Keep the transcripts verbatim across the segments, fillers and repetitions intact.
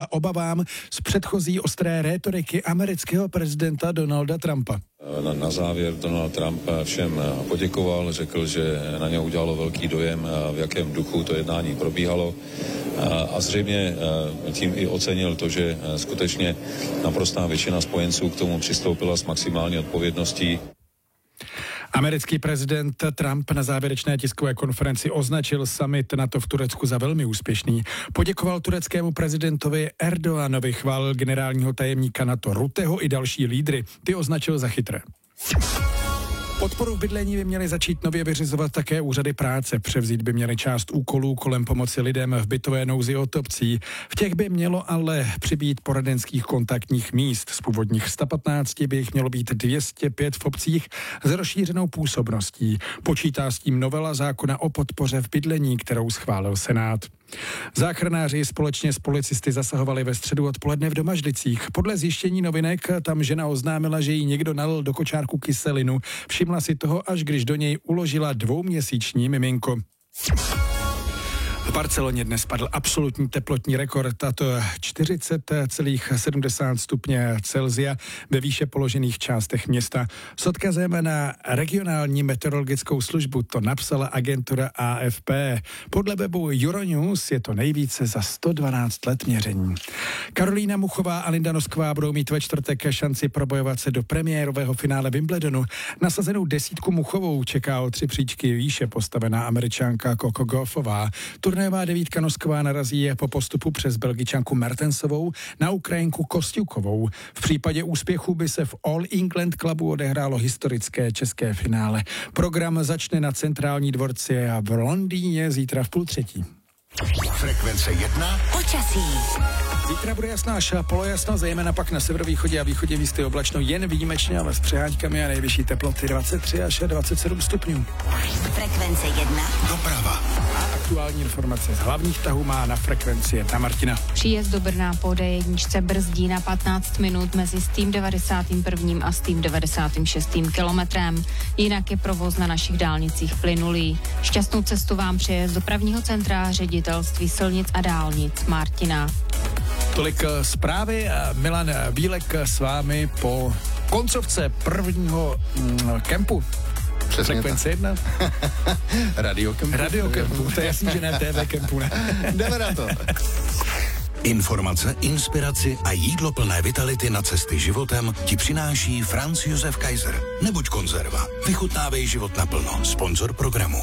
věnovala obavám z předchozí ostré rétoriky amerického prezidenta Donalda Trumpa. Na, na závěr Donald Trump všem poděkoval, řekl, že na něj udělalo velký dojem, v jakém duchu to jednání probíhalo a zřejmě tím i ocenil to, že skutečně naprostá většina spojenců k tomu přistoupila s maximální odpovědností. Americký prezident Trump na závěrečné tiskové konferenci označil summit NATO v Turecku za velmi úspěšný. Poděkoval tureckému prezidentovi Erdoganovi, chválil generálního tajemníka NATO Rutteho i další lídry. Ty označil za chytré. Podporu v bydlení by měly začít nově vyřizovat také úřady práce. Převzít by měly část úkolů kolem pomoci lidem v bytové nouzi od obcí. V těch by mělo ale přibýt poradenských kontaktních míst. Z původních sto patnáct by jich mělo být dvě stě pět v obcích s rozšířenou působností. Počítá s tím novela zákona o podpoře v bydlení, kterou schválil Senát. Záchranáři společně s policisty zasahovali ve středu odpoledne v Domažlicích. Podle zjištění novinek tam žena oznámila, že jí někdo nalil do kočárku kyselinu. Všimla si toho, až když do něj uložila dvouměsíční miminko. V Barceloně dnes padl absolutní teplotní rekord, a to čtyřicet celá sedmdesát stupně Celsia ve výše položených částech města. S odkazem na regionální meteorologickou službu to napsala agentura A F P. Podle webu Euronews je to nejvíce za sto dvanáct let měření. Karolína Muchová a Linda Nosková budou mít ve čtvrtek šanci probojovat se do premiérového finále Wimbledonu. Nasazenou desítku Muchovou čeká o tři příčky výše postavená Američanka Coco Gauffová. Turnajová devítka Nosková narazí po postupu přes Belgičanku Mertensovou na Ukrajinku Kostjukovou. V případě úspěchu by se v All England Clubu odehrálo historické české finále. Program začne na Centrální dvorci a v Londýně zítra v půl třetí. Frekvence jedna. Počasí. Zítra bude jasná až polojasno, zejména pak na severovýchodě a východě místy oblačno, jen výjimečně, ale s přeháňkami a nejvyšší teploty dvacet tři až dvacet sedm stupňů. Frekvence jedna. Doprava. A aktuální informace z hlavních tahů má na frekvenci jedna Martina. Příjezd do Brna po D jedna brzdí na patnáct minut mezi stým devadesátým prvním a stým devadesátým šestým kilometrem. Jinak je provoz na našich dálnicích plynulý. Šťastnou cestu vám přeje z dopravního centra Ředitelství silnic a dálnic Martina. Tolik zprávy. Milan Bílek s vámi po koncovce prvního mm, kempu. Přesně Frekvence jedna. Radio kempu. Radio kempu, to je jasný, že ne T V kempu, ne? Jdeme na to. Informace, inspiraci a jídlo plné vitality na cesty životem ti přináší Franz Josef Kaiser. Nebuď konzerva. Vychutnávej život naplno. Sponzor programu.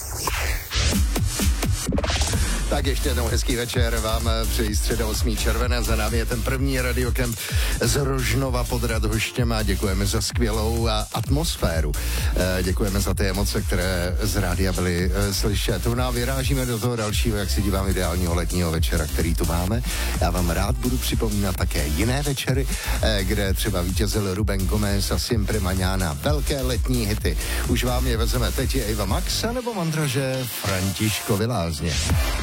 Tak ještě jednou hezký večer vám přeji středa osmého června. Za námi je ten první radiokemp z Rožnova pod Radhoštěm a děkujeme za skvělou atmosféru. Děkujeme za ty emoce, které z rádia byly slyšet. Tu nám vyrážíme do toho dalšího, jak si dívám, ideálního letního večera, který tu máme. Já vám rád budu připomínat také jiné večery, kde třeba vítězil Ruben Gomez a Siempre Mañana. Velké letní hity. Už vám je vezeme teď je Eva Max nebo mandraže Františko Vylázně.